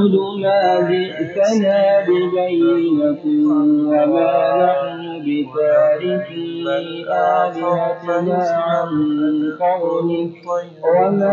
نعبد ما جئتنا ببينة وما نحن بتاركي آلهتنا عن قولك